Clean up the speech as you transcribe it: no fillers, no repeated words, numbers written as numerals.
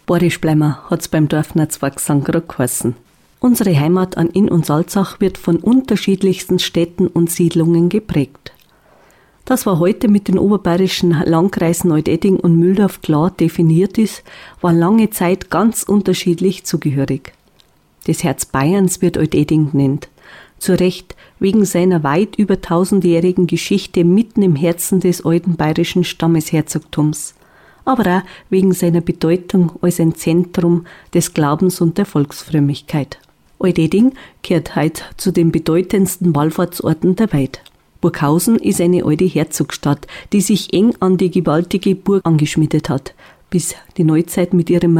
Borischbleimer hat's beim Dorfnetzwerksang gerade geheißen. Unsere Heimat an Inn und Salzach wird von unterschiedlichsten Städten und Siedlungen geprägt. Das, was heute mit den oberbayerischen Landkreisen Altedding und Mühldorf klar definiert ist, war lange Zeit ganz unterschiedlich zugehörig. Das Herz Bayerns wird Altedding genannt. Zu Recht wegen seiner weit über 1000-jährigen Geschichte mitten im Herzen des alten bayerischen Stammesherzogtums, aber auch wegen seiner Bedeutung als ein Zentrum des Glaubens und der Volksfrömmigkeit. Altedding gehört heute zu den bedeutendsten Wallfahrtsorten der Welt. Burghausen ist eine alte Herzogsstadt, die sich eng an die gewaltige Burg angeschmiedet hat, bis die Neuzeit mit ihrem